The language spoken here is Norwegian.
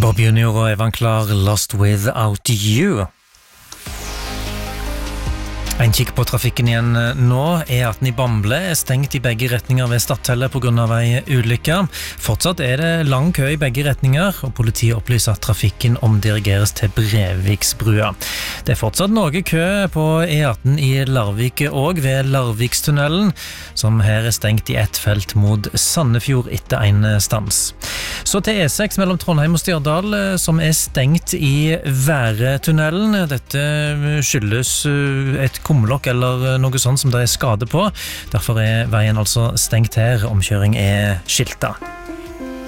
Bob Junior og Evan Klar, Lost Without You. En kikk på trafikken igjen nå. E18 i Bamble stengt i begge retninger ved Stadtellet på grunn av ei ulykke. Fortsatt det lang kø i begge retninger, og politiet opplyser at trafikken omdirigeres til Breviksbrua. Det fortsatt noe kø på E18 i Larvik og ved Larvikstunnelen, som her stengt i ett felt mot Sandefjord etter en stans. Så til E6 mellom Trondheim og Stjørdal, som stengt i Væretunnelen. Dette skyldes et kumlokk eller noe sånt som det skade på. Derfor veien altså stengt her. Omkjøring skilta.